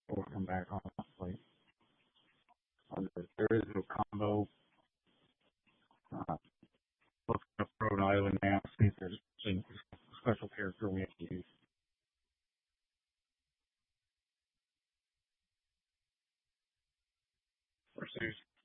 or come back honestly. There is no combo. Uh, let's throw an island now. See if there's a special character we have to use. Pursuit.